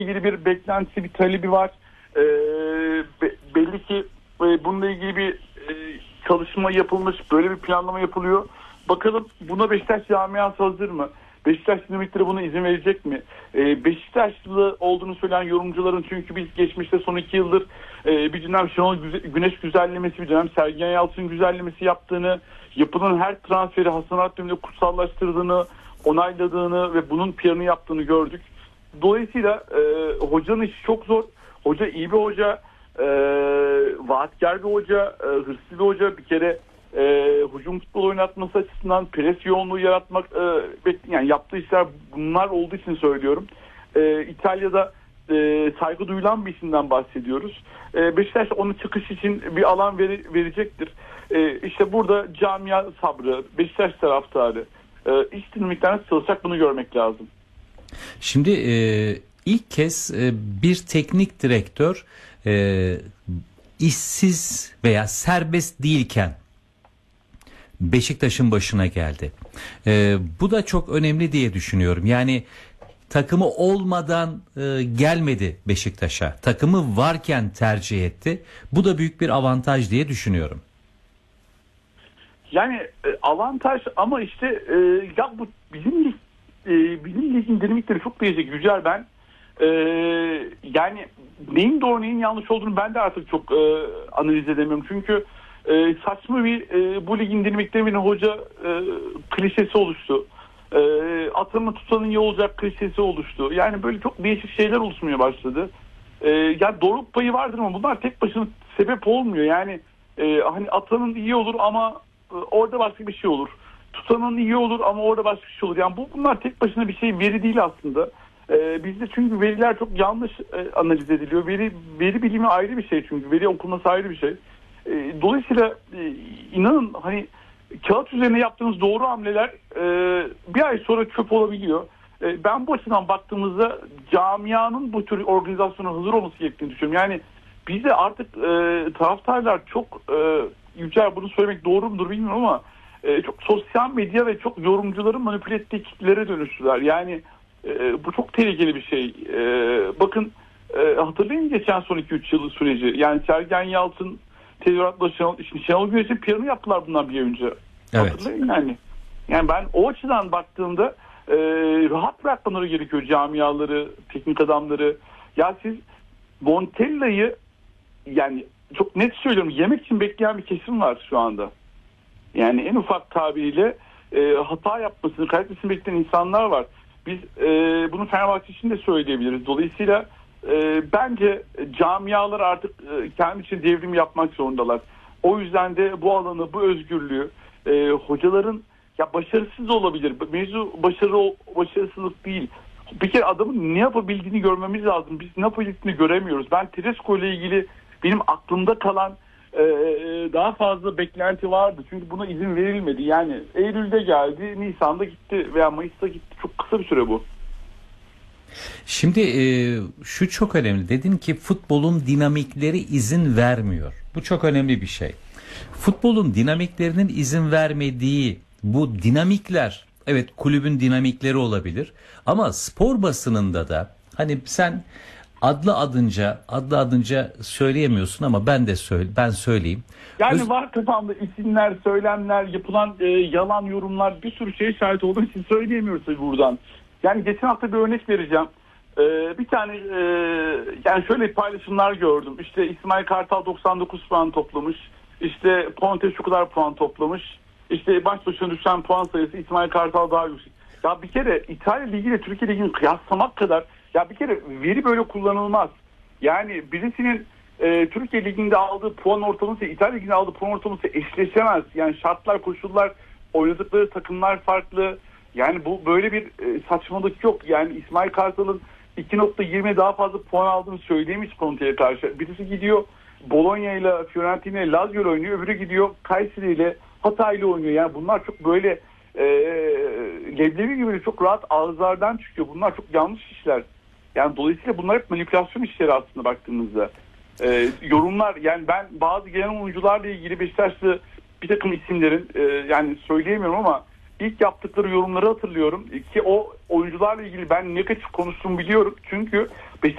ilgili bir beklentisi, bir talebi var. Belli ki bununla ilgili bir çalışma yapılmış, böyle bir planlama yapılıyor. Bakalım buna Beşiktaş camiası hazır mı? Beşiktaş dinamikleri buna izin verecek mi? Beşiktaşlı olduğunu söyleyen yorumcuların, çünkü biz geçmişte son 2 yıldır bir dönem Şenol Güneş güzellemesi, bir dönem Sergen Yalçın güzellemesi yaptığını, yapılan her transferi Hasan Aratürk'le kutsallaştırdığını, onayladığını ve bunun PR'ını yaptığını gördük. Dolayısıyla hocanın işi çok zor. Hoca iyi bir hoca, vaatkar bir hoca, hırslı bir hoca. Bir kere hücum futbol oynatması açısından pres yoğunluğu yaratmak, yani yaptığı işler bunlar olduğu için söylüyorum. İtalya'da saygı duyulan bir isimden bahsediyoruz. Beşiktaş onun çıkış için bir alan verecektir. İşte burada camia sabrı, Beşiktaş taraftarı, iç dinamikler nasıl çalışacak, bunu görmek lazım. Şimdi ilk kez bir teknik direktör işsiz veya serbest değilken Beşiktaş'ın başına geldi. Bu da çok önemli diye düşünüyorum. Yani takımı olmadan gelmedi Beşiktaş'a. Takımı varken tercih etti. Bu da büyük bir avantaj diye düşünüyorum. Yani avantaj ama işte ya bu bizim ligin dinamikleri çok değişik. Yücel, ben yani neyin doğru neyin yanlış olduğunu ben de artık çok analiz edemiyorum. Çünkü saçma bir bu ligin dinamiklerinin hoca klişesi oluştu. Atımı tutanın iyi olacak klişesi oluştu. Yani böyle çok değişik şeyler oluşmaya başladı. Yani doğruluk payı vardır ama bunlar tek başına sebep olmuyor. Yani hani atanın iyi olur ama orada başka bir şey olur. Tutanın iyi olur ama orada başka bir şey olur. Yani bunlar tek başına bir şey, veri değil aslında. Bizde çünkü veriler çok yanlış analiz ediliyor. Veri bilimi ayrı bir şey çünkü. Veri okunması ayrı bir şey. Dolayısıyla inanın hani kağıt üzerine yaptığınız doğru hamleler bir ay sonra çöp olabiliyor. Ben bu açıdan baktığımızda camianın bu tür organizasyona hazır olması gerektiğini düşünüyorum. Yani bizde artık taraftarlar çok Yücel, bunu söylemek doğru mudur bilmiyorum ama çok sosyal medya ve çok yorumcuların manipüle ettiği kitlere dönüştüler. Yani bu çok tehlikeli bir şey. Bakın hatırlayın geçen son 2-3 yılı süreci. Yani Sergen Yalçın, tezahüratla Şenol Güneş'in PR'ını yaptılar bundan bir önce. Evet. Hatırlayın yani. Yani ben o açıdan baktığımda rahat bırakmaları gerekiyor camiaları, teknik adamları. Ya siz Montella'yı, yani çok net söylüyorum, yemek için bekleyen bir kesim var şu anda. Yani en ufak tabiriyle hata yapmasını, kaybetmesini bekleyen insanlar var. Biz bunu Fenerbahçe için de söyleyebiliriz. Dolayısıyla bence camialar artık kendi için devrim yapmak zorundalar. O yüzden de bu alanı, bu özgürlüğü hocaların, ya başarısız olabilir. Mevzu başarısızlık değil. Bir kere adamın ne yapabildiğini görmemiz lazım. Biz ne yapabildiğini göremiyoruz. Ben Tedesco ile ilgili benim aklımda kalan daha fazla beklenti vardı. Çünkü buna izin verilmedi. Yani Eylül'de geldi, Nisan'da gitti veya Mayıs'ta gitti. Çok kısa bir süre bu. Şimdi şu çok önemli. Dedin ki futbolun dinamikleri izin vermiyor. Bu çok önemli bir şey. Futbolun dinamiklerinin izin vermediği bu dinamikler, evet, kulübün dinamikleri olabilir. Ama spor basınında da hani sen adlı adınca söyleyemiyorsun ama ben söyleyeyim. Yani var kafamda isimler, söylemler, yapılan yalan yorumlar, bir sürü şeye şahit olduğum için söyleyemiyoruz tabii buradan. Yani geçen hafta bir örnek vereceğim. Bir tane yani şöyle paylaşımlar gördüm. İşte İsmail Kartal 99 puan toplamış. İşte Ponte şu kadar puan toplamış. İşte baş başına düşen puan sayısı İsmail Kartal daha yüksek. Ya bir kere İtalya Ligi ile Türkiye Ligi'ni kıyaslamak kadar, ya bir kere veri böyle kullanılmaz. Yani birisinin Türkiye Ligi'nde aldığı puan ortalaması İtalya Ligi'nde aldığı puan ortalaması eşleşemez. Yani şartlar, koşullar, oynadıkları takımlar farklı. Yani bu böyle bir saçmalık yok. Yani İsmail Kartal'ın 2.20 daha fazla puan aldığını söyleyemiş Conte'ye karşı. Birisi gidiyor Bologna ile Fiorentina ile Lazio ile oynuyor. Öbürü gidiyor Kayseri ile Hatay ile oynuyor. Yani bunlar çok böyle leblebi gibi çok rahat ağızlardan çıkıyor. Bunlar çok yanlış işler. Yani dolayısıyla bunlar hep manipülasyon işleri aslında baktığımızda. Yorumlar, yani ben bazı genel oyuncularla ilgili Beşiktaşlı bir takım isimlerin yani söyleyemiyorum ama ilk yaptıkları yorumları hatırlıyorum ki o oyuncularla ilgili ben negatif konuştuğumu biliyorum. Çünkü